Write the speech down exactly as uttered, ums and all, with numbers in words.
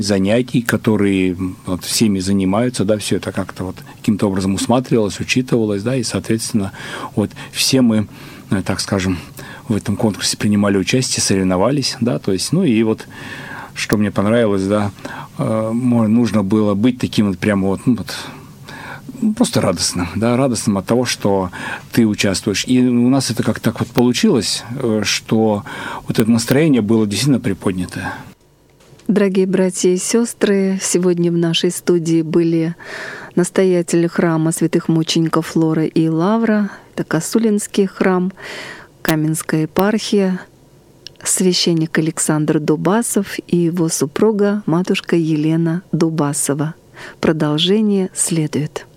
занятий, которые вот, всеми занимаются, да, все это как-то вот каким-то образом усматривалось, учитывалось, да, и, соответственно, вот все мы, так скажем, в этом конкурсе принимали участие, соревновались, да, то есть, ну и вот, что мне понравилось, да, э, нужно было быть таким вот прямо вот, ну, вот, просто радостным, да, радостным от того, что ты участвуешь. И у нас это как-то так вот получилось, что вот это настроение было действительно приподнятое. Дорогие братья и сестры, сегодня в нашей студии были настоятели храма святых мучеников Флоры и Лавра, это Косулинский храм, Каменская епархия, священник Александр Дубасов и его супруга, матушка Елена Дубасова. Продолжение следует.